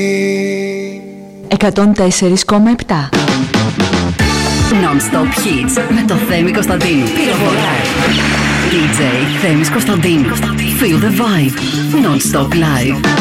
104,7 Non-stop hits με το Θέμη Κωνσταντίνου. Πυροβολάει. DJ Θέμης Κωνσταντίνου. Feel the vibe. Non-stop live.